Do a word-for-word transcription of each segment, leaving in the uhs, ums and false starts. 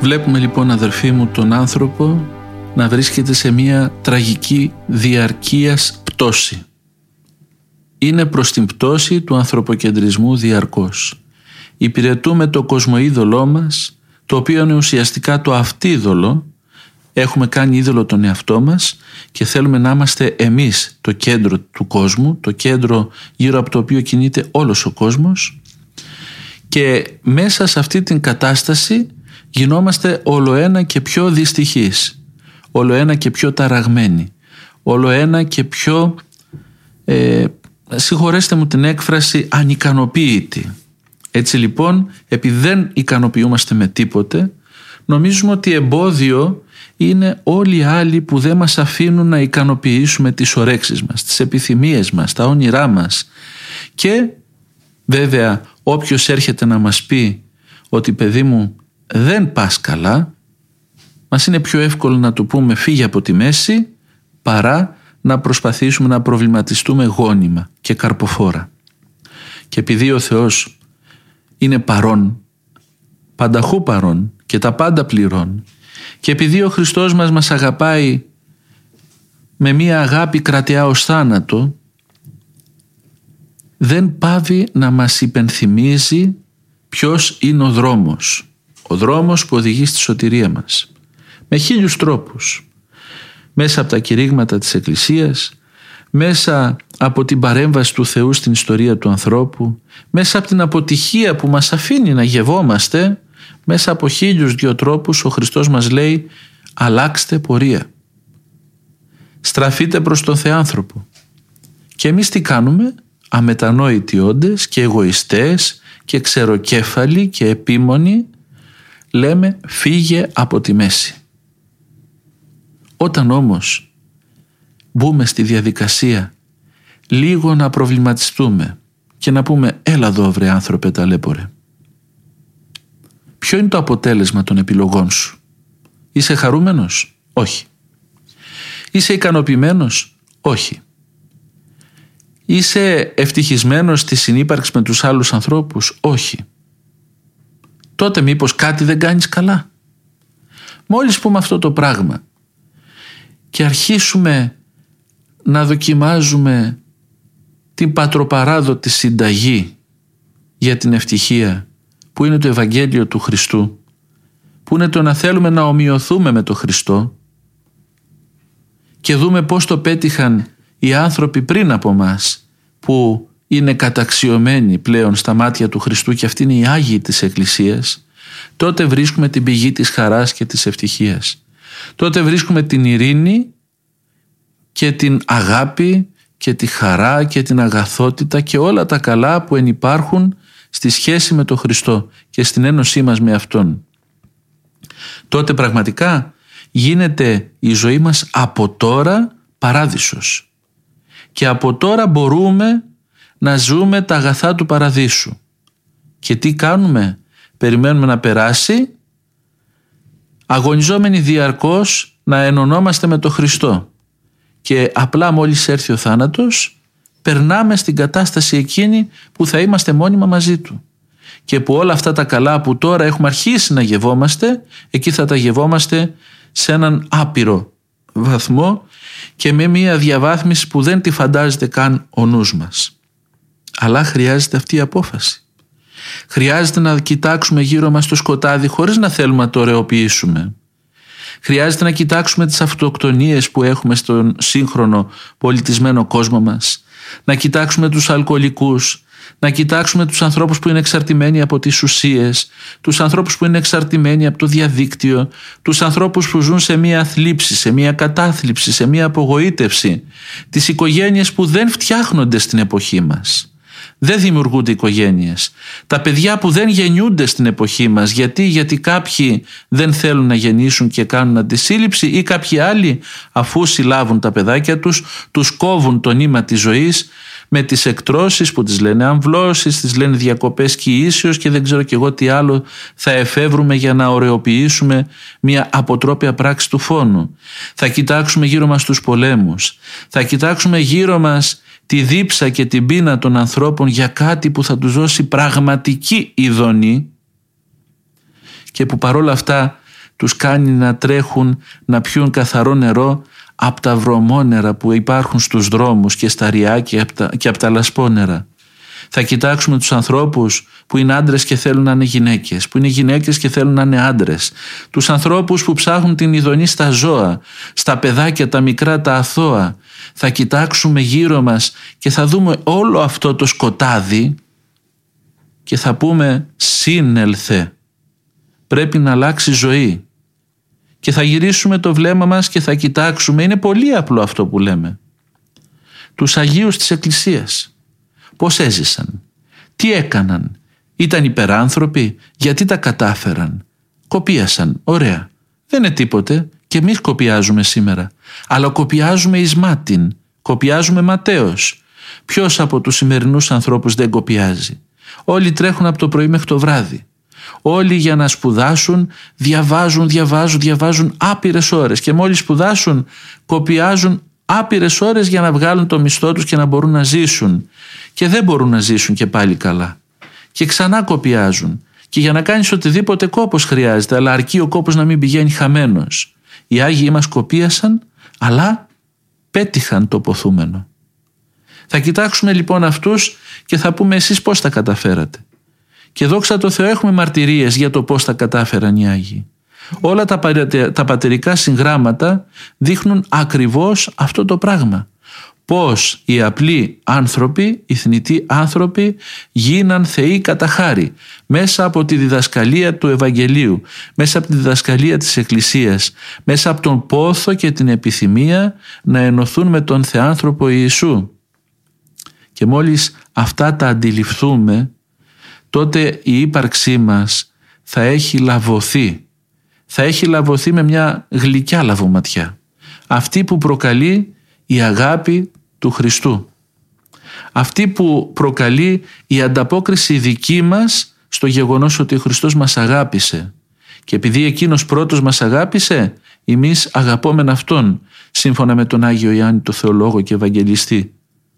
Βλέπουμε λοιπόν, αδερφοί μου, τον άνθρωπο να βρίσκεται σε μια τραγική διαρκείας πτώση. Είναι προς την πτώση του ανθρωποκεντρισμού διαρκώς. Υπηρετούμε το κοσμοείδωλό μας, το οποίο είναι ουσιαστικά το αυτίδωλο. Έχουμε κάνει είδωλο τον εαυτό μας και θέλουμε να είμαστε εμείς το κέντρο του κόσμου, το κέντρο γύρω από το οποίο κινείται όλος ο κόσμος, και μέσα σε αυτή την κατάσταση γινόμαστε ολοένα και πιο δυστυχείς, ολοένα και πιο ταραγμένοι, ολοένα και πιο, ε, συγχωρέστε μου την έκφραση, ανικανοποίητοι. Έτσι λοιπόν, επειδή δεν ικανοποιούμαστε με τίποτε, νομίζουμε ότι εμπόδιο είναι όλοι οι άλλοι που δεν μας αφήνουν να ικανοποιήσουμε τις ορέξεις μας, τις επιθυμίες μας, τα όνειρά μας. Και βέβαια όποιος έρχεται να μας πει ότι παιδί μου δεν πας καλά, μας είναι πιο εύκολο να του πούμε φύγε από τη μέση παρά να προσπαθήσουμε να προβληματιστούμε γόνιμα και καρποφόρα. Και επειδή ο Θεός είναι παρόν, πανταχού παρόν και τα πάντα πληρών, και επειδή ο Χριστός μας μας αγαπάει με μία αγάπη κρατεά ως θάνατο, δεν πάβει να μας υπενθυμίζει ποιος είναι ο δρόμος. Ο δρόμος που οδηγεί στη σωτηρία μας. Με χίλιους τρόπους. Μέσα από τα κηρύγματα της Εκκλησίας, μέσα από την παρέμβαση του Θεού στην ιστορία του ανθρώπου, μέσα από την αποτυχία που μας αφήνει να γευόμαστε, μέσα από χίλιους δυο τρόπους ο Χριστός μας λέει αλλάξτε πορεία. Στραφείτε προς τον Θεάνθρωπο. Και εμείς τι κάνουμε? Αμετανόητοι όντες και εγωιστές και ξεροκέφαλοι και επίμονοι λέμε φύγε από τη μέση. Όταν όμως μπούμε στη διαδικασία λίγο να προβληματιστούμε και να πούμε έλα εδώ βρε άνθρωπε ταλέπορε, ποιο είναι το αποτέλεσμα των επιλογών σου? Είσαι χαρούμενος? Όχι. Είσαι ικανοποιημένος? Όχι. Είσαι ευτυχισμένος στη συνύπαρξη με τους άλλους ανθρώπους? Όχι. Τότε μήπως κάτι δεν κάνεις καλά? Μόλις πούμε αυτό το πράγμα και αρχίσουμε να δοκιμάζουμε την πατροπαράδοτη συνταγή για την ευτυχία, που είναι το Ευαγγέλιο του Χριστού, που είναι το να θέλουμε να ομοιωθούμε με τον Χριστό, και δούμε πώς το πέτυχαν οι άνθρωποι πριν από μας, που είναι καταξιωμένοι πλέον στα μάτια του Χριστού, και αυτοί είναι οι Άγιοι της Εκκλησίας, τότε βρίσκουμε την πηγή της χαράς και της ευτυχίας. Τότε βρίσκουμε την ειρήνη και την αγάπη και τη χαρά και την αγαθότητα και όλα τα καλά που ενυπάρχουν στη σχέση με τον Χριστό και στην ένωσή μας με Αυτόν. Τότε πραγματικά γίνεται η ζωή μας από τώρα παράδεισος. Και από τώρα μπορούμε να ζούμε τα αγαθά του παραδείσου. Και τι κάνουμε? Περιμένουμε να περάσει, αγωνιζόμενοι διαρκώς να ενωνόμαστε με τον Χριστό. Και απλά μόλις έρθει ο θάνατος, περνάμε στην κατάσταση εκείνη που θα είμαστε μόνιμα μαζί Του. Και που όλα αυτά τα καλά που τώρα έχουμε αρχίσει να γευόμαστε, εκεί θα τα γευόμαστε σε έναν άπειρο βαθμό και με μια διαβάθμιση που δεν τη φαντάζεται καν ο νους μας. Αλλά χρειάζεται αυτή η απόφαση. Χρειάζεται να κοιτάξουμε γύρω μας το σκοτάδι χωρίς να θέλουμε να το ωρεοποιήσουμε. Χρειάζεται να κοιτάξουμε τις αυτοκτονίες που έχουμε στον σύγχρονο πολιτισμένο κόσμο μας. Να κοιτάξουμε τους αλκοολικούς, να κοιτάξουμε τους ανθρώπους που είναι εξαρτημένοι από τις ουσίες, τους ανθρώπους που είναι εξαρτημένοι από το διαδίκτυο, τους ανθρώπους που ζουν σε μία θλίψη, σε μία κατάθλιψη, σε μία απογοήτευση, τις οικογένειες που δεν φτιάχνονται στην εποχή μας. Δεν δημιουργούνται οικογένειες. Τα παιδιά που δεν γεννιούνται στην εποχή μας. Γιατί? Γιατί κάποιοι δεν θέλουν να γεννήσουν και κάνουν αντισύλληψη, ή κάποιοι άλλοι, αφού συλλάβουν τα παιδάκια τους, τους κόβουν το νήμα της ζωής με τις εκτρώσεις που τις λένε αμβλώσεις, τις λένε διακοπές κοιήσεως και δεν ξέρω και εγώ τι άλλο θα εφεύρουμε για να ωρεοποιήσουμε μια αποτρόπια πράξη του φόνου. Θα κοιτάξουμε γύρω μας τους πολέμους. Θα κοιτάξουμε γύρω μας τη δίψα και την πείνα των ανθρώπων για κάτι που θα τους δώσει πραγματική ειδονή και που παρόλα αυτά τους κάνει να τρέχουν να πιούν καθαρό νερό από τα βρωμόνερα που υπάρχουν στους δρόμους και στα ριάκια και από τα λασπόνερα. Θα κοιτάξουμε τους ανθρώπους που είναι άντρες και θέλουν να είναι γυναίκες, που είναι γυναίκες και θέλουν να είναι άντρες, τους ανθρώπους που ψάχνουν την ειδονή στα ζώα, στα παιδάκια τα μικρά τα αθώα. Θα κοιτάξουμε γύρω μας και θα δούμε όλο αυτό το σκοτάδι και θα πούμε «Σύνελθε, πρέπει να αλλάξει ζωή». Και θα γυρίσουμε το βλέμμα μας και θα κοιτάξουμε, είναι πολύ απλό αυτό που λέμε, τους Αγίους της Εκκλησίας. Πώς έζησαν, τι έκαναν, ήταν υπεράνθρωποι, γιατί τα κατάφεραν, κοπίασαν, ωραία. Δεν είναι τίποτε και εμείς κοπιάζουμε σήμερα, αλλά κοπιάζουμε εις μάτιν, κοπιάζουμε ματέως. Ποιος από τους σημερινούς ανθρώπους δεν κοπιάζει? Όλοι τρέχουν από το πρωί μέχρι το βράδυ. Όλοι για να σπουδάσουν διαβάζουν, διαβάζουν, διαβάζουν άπειρες ώρες και μόλις σπουδάσουν κοπιάζουν άπειρες ώρες για να βγάλουν το μισθό τους και να μπορούν να ζήσουν. Και δεν μπορούν να ζήσουν και πάλι καλά. Και ξανά κοπιάζουν. Και για να κάνεις οτιδήποτε κόπος χρειάζεται, αλλά αρκεί ο κόπος να μην πηγαίνει χαμένος. Οι Άγιοι μας κοπίασαν, αλλά πέτυχαν το ποθούμενο. Θα κοιτάξουμε λοιπόν αυτούς και θα πούμε εσείς πώς τα καταφέρατε. Και δόξα τω Θεώ έχουμε μαρτυρίες για το πώς τα κατάφεραν οι Άγιοι. Όλα τα, τα πατερικά συγγράμματα δείχνουν ακριβώς αυτό το πράγμα. Πώς οι απλοί άνθρωποι, οι θνητοί άνθρωποι γίναν θεοί κατά χάρη μέσα από τη διδασκαλία του Ευαγγελίου, μέσα από τη διδασκαλία της Εκκλησίας, μέσα από τον πόθο και την επιθυμία να ενωθούν με τον Θεάνθρωπο Ιησού. Και μόλις αυτά τα αντιληφθούμε, τότε η ύπαρξή μας θα έχει λαβωθεί. Θα έχει λαβωθεί με μια γλυκιά λαβωματιά. Αυτή που προκαλεί η αγάπη του Χριστού. Αυτή που προκαλεί η ανταπόκριση δική μας στο γεγονός ότι ο Χριστός μας αγάπησε. Και επειδή Εκείνος πρώτος μας αγάπησε, εμείς αγαπόμεν Αυτόν, σύμφωνα με τον Άγιο Ιωάννη το Θεολόγο και Ευαγγελιστή.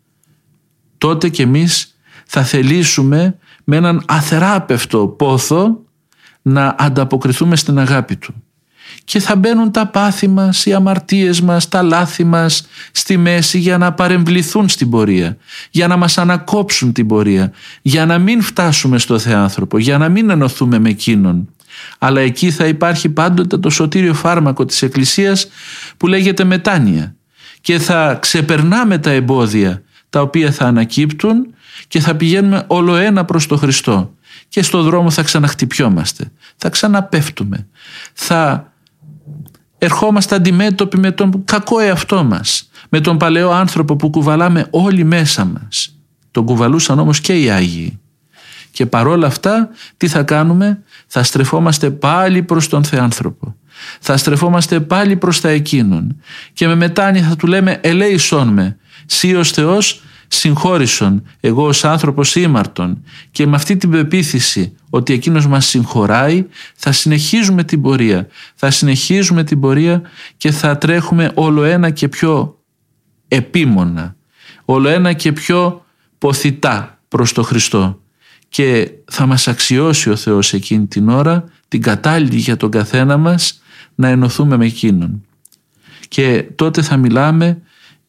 Τότε και εμείς θα θελήσουμε με έναν αθεράπευτο πόθο να ανταποκριθούμε στην αγάπη Του. Και θα μπαίνουν τα πάθη μας, οι αμαρτίες μας, τα λάθη μας στη μέση για να παρεμβληθούν στην πορεία, για να μας ανακόψουν την πορεία, για να μην φτάσουμε στο Θεάνθρωπο, για να μην ενωθούμε με Εκείνον. Αλλά εκεί θα υπάρχει πάντοτε το σωτήριο φάρμακο της Εκκλησίας που λέγεται μετάνοια και θα ξεπερνάμε τα εμπόδια τα οποία θα ανακύπτουν και θα πηγαίνουμε όλο ένα προς το Χριστό. Και στο δρόμο θα ξαναχτυπιόμαστε, θα ξαναπέφτουμε, θα ερχόμαστε αντιμέτωποι με τον κακό εαυτό μας, με τον παλαιό άνθρωπο που κουβαλάμε όλοι μέσα μας. Τον κουβαλούσαν όμως και οι Άγιοι. Και παρόλα αυτά τι θα κάνουμε? Θα στρεφόμαστε πάλι προς τον Θεάνθρωπο. Θα στρεφόμαστε πάλι προς τα Εκείνον. Και με μετάνοια θα Του λέμε ελέησόν με, Συ ως Θεός συγχώρησον, εγώ ως άνθρωπος ήμαρτον. Και με αυτή την πεποίθηση ότι Εκείνος μας συγχωράει θα συνεχίζουμε την πορεία. Θα συνεχίζουμε την πορεία και θα τρέχουμε όλο ένα και πιο επίμονα, όλο ένα και πιο ποθητά προς το Χριστό. Και θα μας αξιώσει ο Θεός εκείνη την ώρα, την κατάλληλη για τον καθένα μας, να ενωθούμε με Εκείνον. Και τότε θα μιλάμε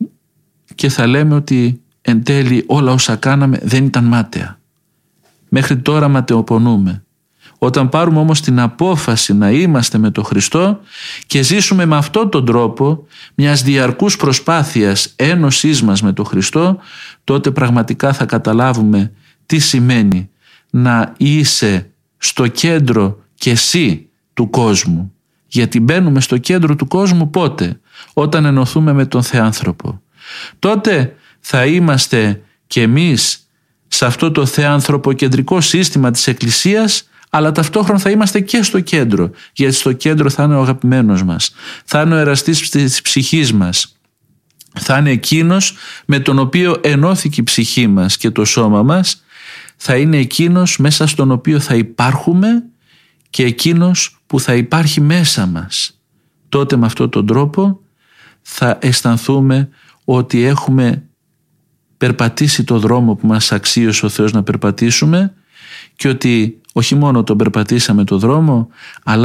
και θα λέμε ότι εν τέλει όλα όσα κάναμε δεν ήταν μάταια. Μέχρι τώρα ματαιοπονούμε. Όταν πάρουμε όμως την απόφαση να είμαστε με τον Χριστό και ζήσουμε με αυτόν τον τρόπο μιας διαρκούς προσπάθειας ένωσής μας με τον Χριστό, τότε πραγματικά θα καταλάβουμε τι σημαίνει να είσαι στο κέντρο και εσύ του κόσμου. Γιατί μπαίνουμε στο κέντρο του κόσμου πότε? Όταν ενωθούμε με τον Θεάνθρωπο. Τότε θα είμαστε κι εμείς σε αυτό το θεανθρωποκεντρικό σύστημα της Εκκλησίας, αλλά ταυτόχρονα θα είμαστε και στο κέντρο, γιατί στο κέντρο θα είναι ο αγαπημένος μας, θα είναι ο εραστής της ψυχής μας, θα είναι εκείνος με τον οποίο ενώθηκε η ψυχή μας και το σώμα μας, θα είναι εκείνος μέσα στον οποίο θα υπάρχουμε και εκείνος που θα υπάρχει μέσα μας. Τότε με αυτόν τον τρόπο θα αισθανθούμε ότι έχουμε περπατήσει το δρόμο που μας αξίωσε ο Θεός να περπατήσουμε και ότι όχι μόνο τον περπατήσαμε το δρόμο, αλλά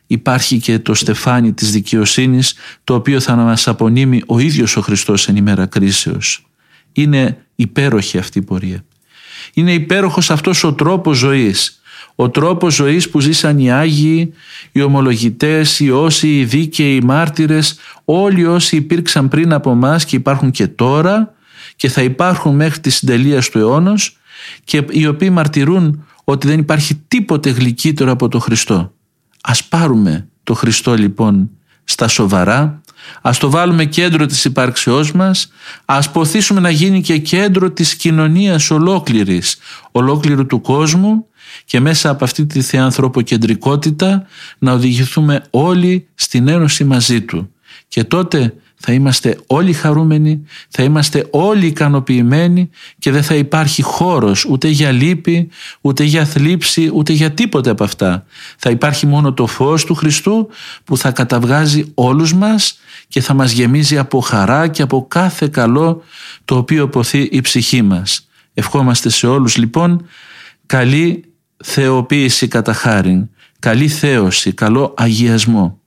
υπάρχει και το στεφάνι της δικαιοσύνης, το οποίο θα μας απονείμει ο ίδιος ο Χριστός εν ημέρα κρίσεως. Είναι υπέροχη αυτή η πορεία. Είναι υπέροχος αυτός ο τρόπος ζωής. Ο τρόπος ζωής που ζήσαν οι Άγιοι, οι ομολογητές, οι όσοι, οι δίκαιοι, οι μάρτυρες, όλοι όσοι υπήρξαν πριν από μας και υπάρχουν και τώρα και θα υπάρχουν μέχρι τη συντελεία του αιώνος, και οι οποίοι μαρτυρούν ότι δεν υπάρχει τίποτε γλυκύτερο από το Χριστό. Ας πάρουμε το Χριστό λοιπόν στα σοβαρά, ας το βάλουμε κέντρο της υπάρξεώς μας, ας ποθήσουμε να γίνει και κέντρο της κοινωνίας ολόκληρης, ολόκληρου του κόσμου, και μέσα από αυτή τη θεανθρωποκεντρικότητα να οδηγηθούμε όλοι στην ένωση μαζί Του. Και τότε θα είμαστε όλοι χαρούμενοι, θα είμαστε όλοι ικανοποιημένοι και δεν θα υπάρχει χώρος ούτε για λύπη, ούτε για θλίψη, ούτε για τίποτε από αυτά. Θα υπάρχει μόνο το φως του Χριστού που θα καταβγάζει όλους μας και θα μας γεμίζει από χαρά και από κάθε καλό το οποίο ποθεί η ψυχή μας. Ευχόμαστε σε όλους λοιπόν καλή θεοποίηση κατά χάριν, καλή θέωση, καλό αγιασμό.